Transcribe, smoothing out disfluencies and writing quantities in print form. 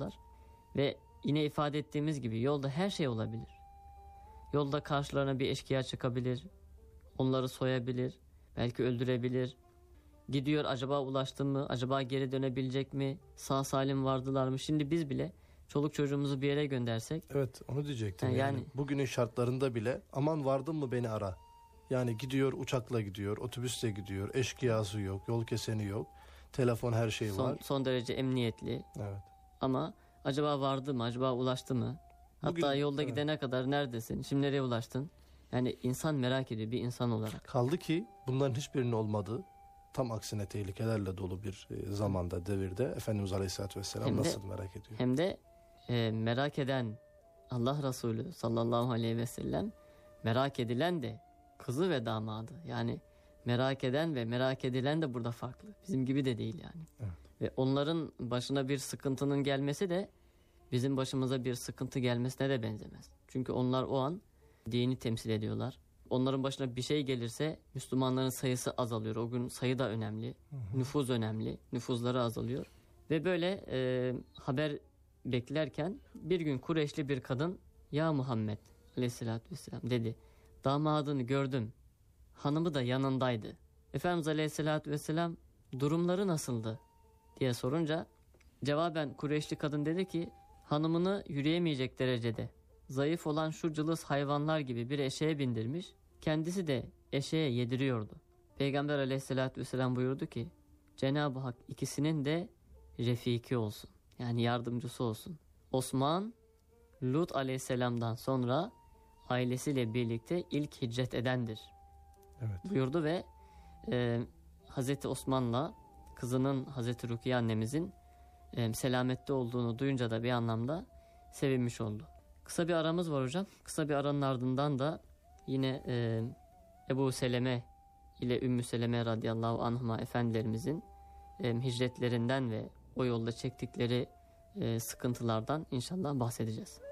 gidiyorlar. Ve yine ifade ettiğimiz gibi yolda her şey olabilir. Yolda karşılarına bir eşkıya çıkabilir. Onları soyabilir. Belki öldürebilir. Gidiyor, acaba ulaştı mı? Acaba geri dönebilecek mi? Sağ salim vardılar mı? Şimdi biz bile çoluk çocuğumuzu bir yere göndersek. Evet, onu diyecektim. Yani bugünün şartlarında bile aman vardın mı beni ara. Yani gidiyor, uçakla gidiyor, otobüsle gidiyor, eşkıyası yok, yol keseni yok. Telefon, her şey var. Son derece emniyetli. Evet. Ama acaba vardı mı? Acaba ulaştı mı? Hatta yolda gidene kadar neredesin? Şimdi nereye ulaştın? Yani insan merak ediyor bir insan olarak. Kaldı ki bunların hiçbirinin olmadığı, tam aksine tehlikelerle dolu bir zamanda, devirde Efendimiz Aleyhisselatü Vesselam nasıl merak ediyor? Hem de merak eden Allah Resulü sallallahu aleyhi ve sellem, merak edilen de kızı ve damadı. Yani merak eden ve merak edilen de burada farklı. Bizim gibi de değil yani. Evet. Ve onların başına bir sıkıntının gelmesi de bizim başımıza bir sıkıntı gelmesine de benzemez. Çünkü onlar o an dini temsil ediyorlar. Onların başına bir şey gelirse Müslümanların sayısı azalıyor. O gün sayı da önemli. Nüfuz önemli. Nüfuzları azalıyor. Ve böyle haber beklerken bir gün Kureyşli bir kadın, ya Muhammed aleyhissalatü vesselam dedi, damadını gördüm. Hanımı da yanındaydı. Efendimiz aleyhissalatü vesselam durumları nasıldı diye sorunca cevaben Kureyşli kadın dedi ki, hanımını yürüyemeyecek derecede zayıf olan şu cılız hayvanlar gibi bir eşeğe bindirmiş, kendisi de eşeğe yediriyordu. Peygamber aleyhissalatü vesselam buyurdu ki, Cenab-ı Hak ikisinin de refiki olsun. Yani yardımcısı olsun. Osman, Lut aleyhisselamdan sonra ailesiyle birlikte ilk hicret edendir. Evet. Buyurdu ve Hazreti Osman'la kızının Hazreti Rukiye annemizin selamette olduğunu duyunca da bir anlamda sevinmiş oldu. Kısa bir aramız var hocam. Kısa bir aranın ardından da yine Ebu Seleme ile Ümmü Seleme radıyallahu anhuma efendilerimizin hicretlerinden ve o yolda çektikleri sıkıntılardan inşallah bahsedeceğiz.